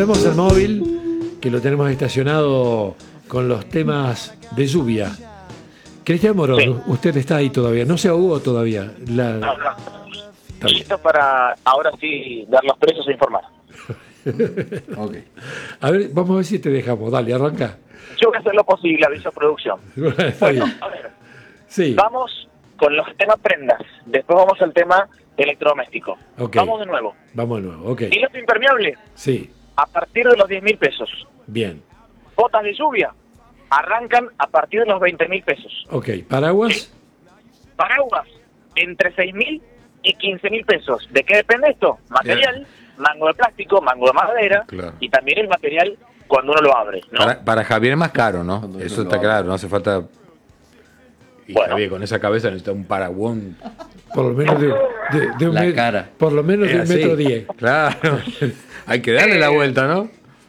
Volvemos al móvil, que lo tenemos estacionado con los temas de lluvia. Cristian Morón, sí. Usted está ahí todavía, no se ahogó todavía. No. Listo para ahora sí dar los precios e informar. Okay. A ver, vamos a ver si te dejamos. Dale, arranca. Yo voy a hacer lo posible, aviso producción. Bueno, a ver. Sí. Vamos con los temas prendas. Después vamos al tema electrodoméstico. Okay. Vamos de nuevo. Ok. Piloto impermeable. Sí. A partir de los 10.000 pesos. Bien. Botas de lluvia. Arrancan a partir de los 20.000 pesos. Ok. ¿Paraguas? ¿Sí? Paraguas. Entre 6.000 y 15.000 pesos. ¿De qué depende esto? Material, mango de plástico, mango de madera, claro. Y también el material cuando uno lo abre, ¿no? Para Javier es más caro, ¿no? Eso está claro, no hace falta... Y bueno, Javier, con esa cabeza necesita un paraguón. Por lo menos de un metro. Cara. Por lo menos de 1,10 m. Claro. Hay que darle la vuelta, ¿no?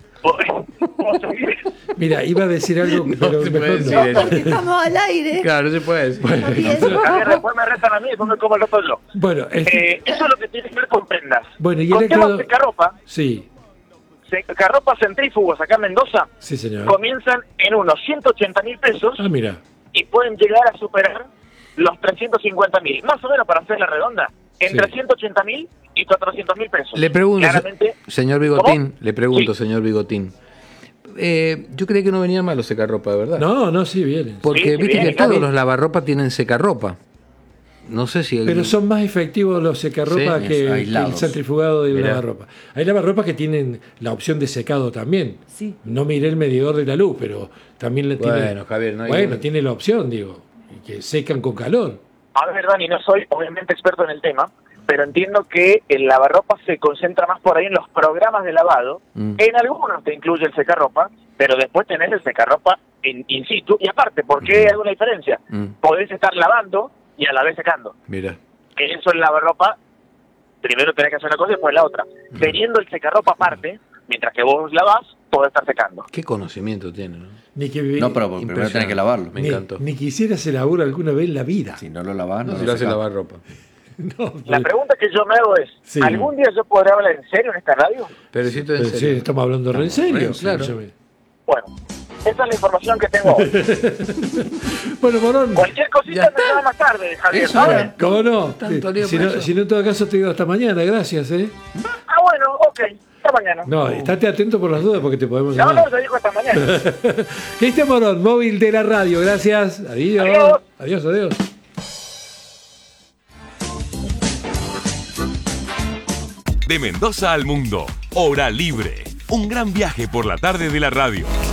Mira, iba a decir algo, no pero se mejor puede decir no. eso. Porque estamos al aire. Claro, no se puede decir. Bueno, a ver, después me rezan a mí y después me como el otro yo. Bueno, eso es lo que tiene que ver con prendas. Bueno, y con el temas de secarropa. Sí. Secarropa centrífugos acá en Mendoza. Sí, señor. Comienzan en unos 180.000 pesos. Ah, mira. Y pueden llegar a superar los 350.000. Más o menos, para hacer la redonda, entre 180.000 y 400.000 pesos. Le pregunto, claramente, señor Bigotín, ¿cómo? Le pregunto, sí. Señor Bigotín. Yo creí que no venían mal los secarropa, de verdad. No, sí vienen. Porque sí, viste vienen, que todos los lavarropa tienen secarropa. No sé si... Pero son más efectivos los secarropa que el centrifugado de lavarropa. Hay lavarropas que tienen la opción de secado también. Sí. No miré el medidor de la luz, pero también le tiene... Bueno, Javier, no hay... Bueno, tiene la opción, digo, que secan con calor. A ver, Dani, no soy obviamente experto en el tema, pero entiendo que el lavarropa se concentra más por ahí en los programas de lavado. En algunos te incluye el secarropa, pero después tenés el secarropa in situ. Y aparte, ¿por qué hay alguna diferencia? Podés estar lavando y a la vez secando. Mira. Que eso en lavarropa, primero tenés que hacer una cosa y después la otra. Teniendo el secarropa aparte, mientras que vos lavás, podés estar secando. Qué conocimiento tiene, ¿no? No, pero primero tenés que lavarlo. Me encantó. Ni quisiera hacer laburo alguna vez en la vida. Si no lo lavás, no si lo hace lavar ropa. No, la pregunta que yo me hago es, sí. ¿Algún día yo podré hablar en serio en esta radio? Pero si esto en serio. Sí, estamos hablando en serio. Claro. Bueno, esa es la información que tengo hoy. Bueno, Morón. Cualquier cosita me llama más tarde, Javier, ¿sabes? ¿Cómo no? Si no, en todo caso te digo hasta mañana, gracias, Ah, bueno, ok. Hasta mañana. No, estate atento por las dudas porque te podemos llamar. No, te digo hasta mañana. Cristian Morón, móvil de la radio, gracias. Adiós. De Mendoza al mundo, Hora Libre. Un gran viaje por la tarde de la radio.